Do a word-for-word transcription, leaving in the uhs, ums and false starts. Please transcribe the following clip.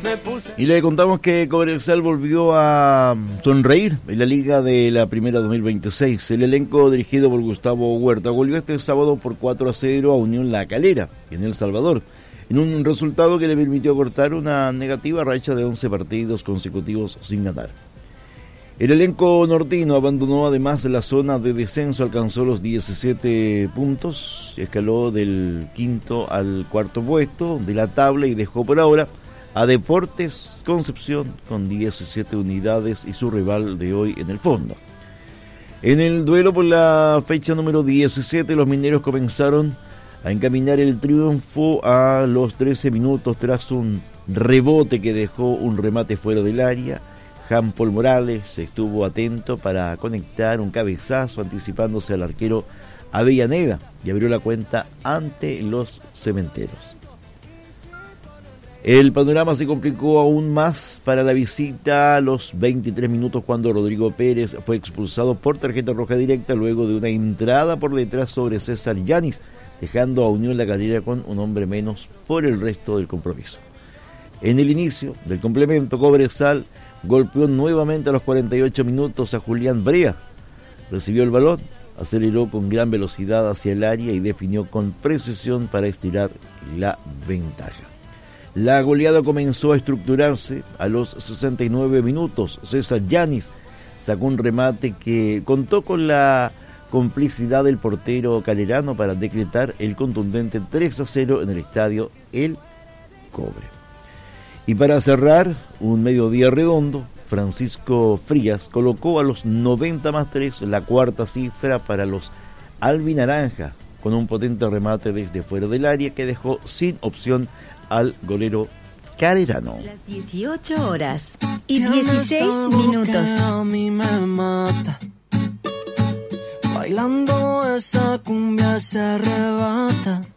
Y le contamos que Cobresal volvió a sonreír en la Liga de la Primera dos mil veintiséis. El elenco dirigido por Gustavo Huerta volvió este sábado por cuatro a cero a Unión La Calera, en El Salvador, en un resultado que le permitió cortar una negativa racha de once partidos consecutivos sin ganar. El elenco nortino abandonó además la zona de descenso, alcanzó los diecisiete puntos, escaló del quinto al cuarto puesto de la tabla y dejó por ahora a Deportes Concepción con diecisiete unidades y su rival de hoy en el fondo. En el duelo por la fecha número diecisiete, los mineros comenzaron a encaminar el triunfo a los trece minutos tras un rebote que dejó un remate fuera del área. Jean Paul Morales estuvo atento para conectar un cabezazo anticipándose al arquero Avellaneda y abrió la cuenta ante los cementeros. El panorama se complicó aún más para la visita a los veintitrés minutos cuando Rodrigo Pérez fue expulsado por tarjeta roja directa luego de una entrada por detrás sobre César Yanis, dejando a Unión La Calera con un hombre menos por el resto del compromiso. En el inicio del complemento, Cobresal golpeó nuevamente a los cuarenta y ocho minutos a Julián Brea. Recibió el balón, aceleró con gran velocidad hacia el área y definió con precisión para estirar la ventaja. La goleada comenzó a estructurarse a los sesenta y nueve minutos. César Yanis sacó un remate que contó con la complicidad del portero calerano para decretar el contundente tres a cero en el estadio El Cobre. Y para cerrar, un mediodía redondo, Francisco Frías colocó a los noventa más tres la cuarta cifra para los albinaranja, con un potente remate desde fuera del área que dejó sin opción al golero calerano. Las dieciocho horas y dieciséis minutos. A mí me mata. Bailando esa cumbia se arrebata.